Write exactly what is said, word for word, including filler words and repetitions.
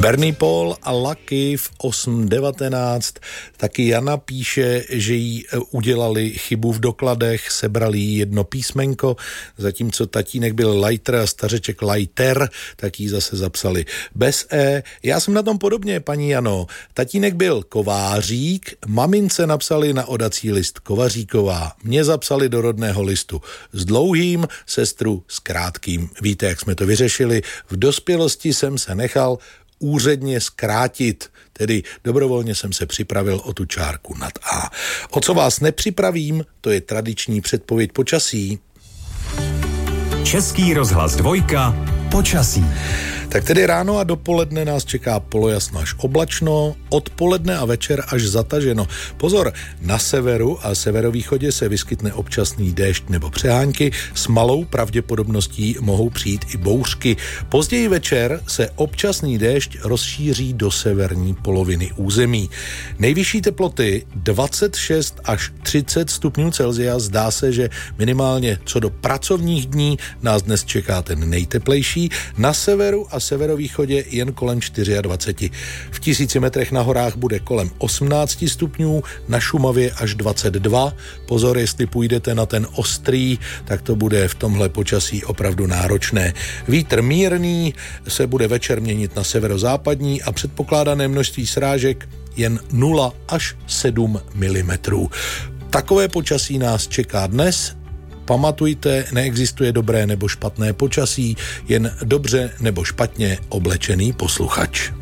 Bernie Paul a Lucky v osm devatenáct. Taky Jana píše, že jí udělali chybu v dokladech, sebrali jí jedno písmenko, zatímco tatínek byl Lighter a stařeček Lighter, tak jí zase zapsali bez E. Já jsem na tom podobně, paní Jano. Tatínek byl Kovářík, mamince napsali na odací list Kovaříková, mě zapsali do rodného listu s dlouhým, sestru s krátkým. Víte, jak jsme to vyřešili? V dospělosti jsem se nechal úředně zkrátit, tedy dobrovolně jsem se připravil o tu čárku nad A. O co vás nepřipravím, to je tradiční předpověď počasí. Český rozhlas dvojka, počasí. Tak tedy ráno a dopoledne nás čeká polojasno až oblačno, odpoledne a večer až zataženo. Pozor, na severu a severovýchodě se vyskytne občasný déšť nebo přehánky, s malou pravděpodobností mohou přijít i bouřky. Později večer se občasný déšť rozšíří do severní poloviny území. Nejvyšší teploty dvacet šest až třicet stupňů Celsia, zdá se, že minimálně co do pracovních dní nás dnes čeká ten nejteplejší. Na severu a severovýchodě jen kolem dvacet čtyři. V tisíci metrech na horách bude kolem osmnáct stupňů, na Šumavě až dvacet dva. Pozor, jestli půjdete na ten ostrý, tak to bude v tomhle počasí opravdu náročné. Vítr mírný se bude večer měnit na severozápadní a předpokládané množství srážek jen nula až sedm milimetrů. Takové počasí nás čeká dnes. Pamatujte, neexistuje dobré nebo špatné počasí, jen dobře nebo špatně oblečený posluchač.